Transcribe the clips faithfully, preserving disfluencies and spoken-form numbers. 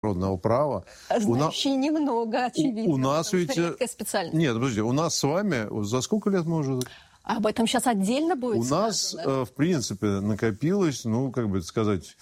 народного права. Знающие у на... немного, очевидно. У, у нас ведь... специальность. Нет, подожди, у нас с вами... За сколько лет мы уже... Об этом сейчас отдельно будет У сказано, нас, да? в принципе, накопилось, ну, как бы сказать...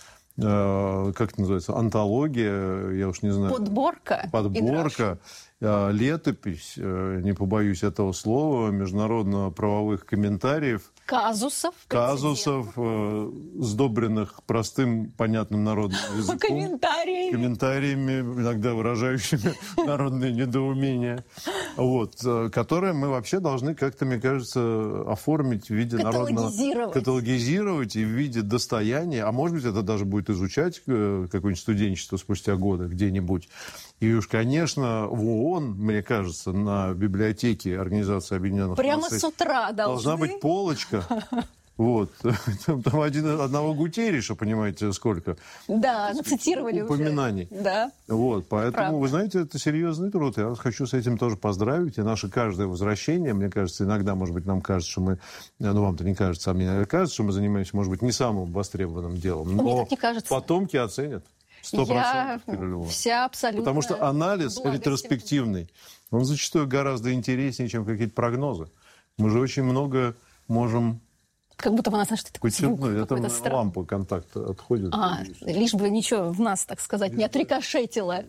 как это называется, антология, я уж не знаю. Подборка. Подборка, летопись, не побоюсь этого слова, международно-правовых комментариев. Казусов. Казусов, э, сдобренных простым, понятным народным языком. Комментариями. Комментариями, иногда выражающими народные недоумения. Вот, которые мы вообще должны как-то, мне кажется, оформить в виде народного... Каталогизировать и в виде достояния. А может быть, это даже будет изучать какое-нибудь студенчество спустя годы где-нибудь. И уж, конечно, в ООН, мне кажется, на библиотеке Организации Объединенных Наций прямо с утра должна быть полочка. Вот. Там, там один, одного Гутерриша, понимаете, сколько? Да, цитировали упоминаний. Уже. Да. Вот. Поэтому, правда. Вы знаете, это серьезный труд. Я вас хочу с этим тоже поздравить. И наше каждое возвращение, мне кажется, иногда, может быть, нам кажется, что мы... Ну, вам-то не кажется, а мне иногда кажется, что мы занимаемся, может быть, не самым востребованным делом. Но мне так не кажется. Потомки оценят. Сто процентов. Я вся абсолютно... Потому что анализ ретроспективный, он зачастую гораздо интереснее, чем какие-то прогнозы. Мы же очень много можем... Как будто бы у нас, знаешь, такой звук ну, какой-то это странный. Лампа контакта отходит. А, лишь бы ничего в нас, так сказать, не отрикошетило.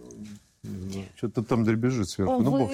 Что-то там дребезжит сверху. Вы... Ну, бог.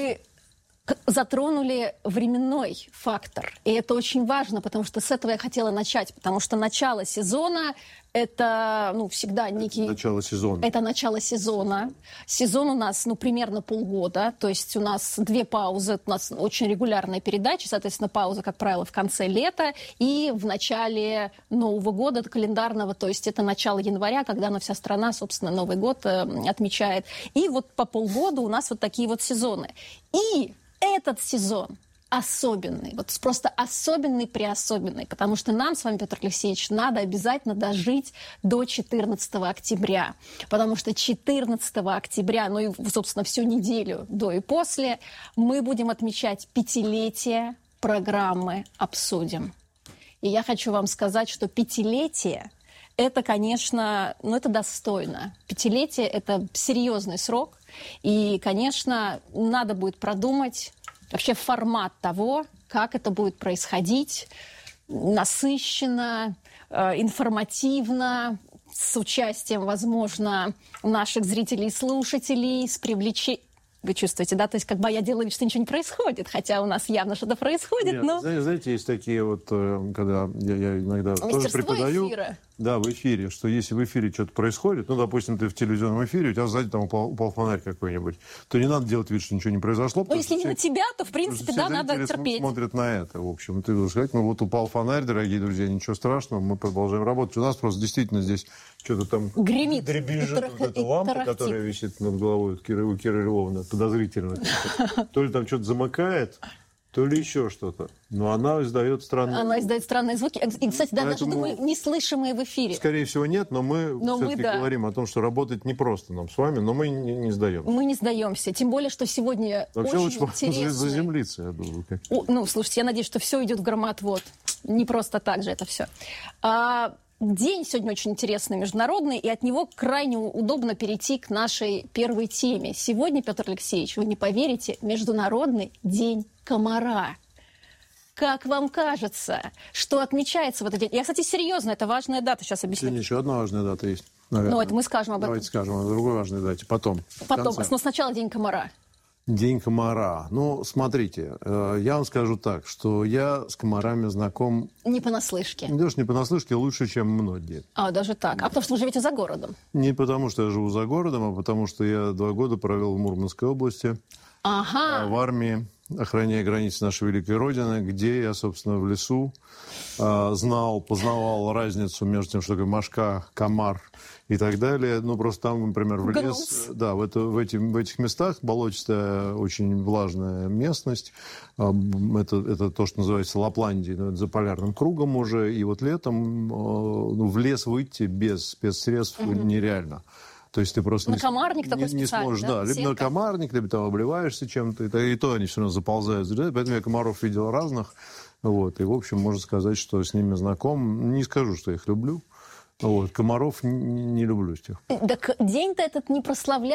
затронули временной фактор. И это очень важно, потому что с этого я хотела начать. Потому что начало сезона – это ну, всегда некий... Это начало сезона. Это начало сезона. Сезон у нас ну, примерно полгода. То есть у нас две паузы. У нас очень регулярная передача. Соответственно, пауза, как правило, в конце лета и в начале Нового года календарного. То есть это начало января, когда ну, вся страна, собственно, Новый год э, отмечает. И вот по полгода у нас вот такие вот сезоны. И этот сезон особенный, вот просто особенный-преособенный, потому что нам с вами, Петр Алексеевич, надо обязательно дожить до четырнадцатого октября, потому что четырнадцатого октября, ну и, собственно, всю неделю до и после, мы будем отмечать пятилетие программы «Обсудим». И я хочу вам сказать, что пятилетие – это, конечно, ну это достойно. Пятилетие – это серьезный срок, и, конечно, надо будет продумать вообще формат того, как это будет происходить, насыщенно, э, информативно, с участием, возможно, наших зрителей и слушателей, с привлечением... Вы чувствуете, да? То есть как бы я делаю вид, что ничего не происходит, хотя у нас явно что-то происходит, Нет, но... Знаете, есть такие вот, когда я, я иногда тоже преподаю... Эфира. Да, в эфире, что если в эфире что-то происходит, ну, допустим, ты в телевизионном эфире, у тебя сзади там упал, упал фонарь какой-нибудь, то не надо делать вид, что ничего не произошло. Но если не все, на тебя, то, в принципе, да, надо терпеть. Смотрят на это, в общем. Ты должен сказать, ну, вот упал фонарь, дорогие друзья, ничего страшного, мы продолжаем работать. У нас просто действительно здесь что-то там... Гремит. Дребезжит вот эта лампа, тарахтит, которая висит над головой у Киры, у Киры Львовны, подозрительно. То ли там что-то замыкает, то ли еще что-то. Но она издает странные... Она издает странные звуки. И, кстати, да, даже, думаю, неслышимые в эфире. Скорее всего, нет, но мы но все-таки мы, да. говорим о том, что работать непросто нам с вами, но мы не, не сдаемся. Мы не сдаемся. Тем более, что сегодня вообще очень лучше интересно... заземлиться, я думаю. Как... Ну, слушайте, я надеюсь, что все идет в громоотвод. Не просто так же это все. А... День сегодня очень интересный, международный, и от него крайне удобно перейти к нашей первой теме. Сегодня, Петр Алексеевич, вы не поверите, Международный день комара. Как вам кажется, что отмечается в этот день? Я, кстати, серьезно, это важная дата, сейчас объясню. Сегодня еще одна важная дата есть, наверное. Ну, это мы скажем об этом. Давайте скажем о другой важной дате, потом. Потом, но сначала день комара. День комара. Ну, смотрите, я вам скажу так, что я с комарами знаком... Не понаслышке. Не даже не понаслышке, лучше, чем многие. А, даже так. А потому что вы живете за городом? Не потому, что я живу за городом, а потому, что я два года провел в Мурманской области, ага. в армии, охраняя границы нашей великой Родины, где я, собственно, в лесу знал, познавал разницу между тем, что такое мошка, комар и так далее. Ну, просто там, например, в лес... Да, в, это, в, эти, в этих местах болотистая, очень влажная местность. Это, это то, что называется Лапландией, ну, это за полярным кругом уже. И вот летом ну, в лес выйти без спецсредств угу. нереально. То есть ты просто на не, комарник не, такой не сможешь, да, да либо Сетка. На комарник, либо там обливаешься чем-то, и, и то они все равно заползают. Поэтому я комаров видел разных. Вот, и, в общем, можно сказать, что с ними знаком. Не скажу, что их люблю. Вот. Комаров не, не люблю с тех пор. Так день-то этот не прославляется.